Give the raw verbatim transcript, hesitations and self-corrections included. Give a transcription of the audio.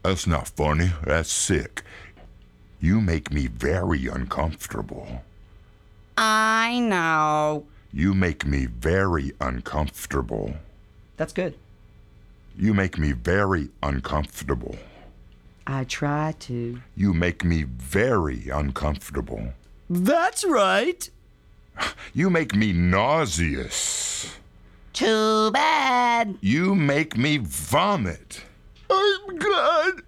That's not funny. That's sick. You make me very uncomfortable. I know. You make me very uncomfortable. That's good. You make me very uncomfortable. I try to. You make me very uncomfortable. That's right. You make me nauseous. Too bad. You make me vomit. I'm glad.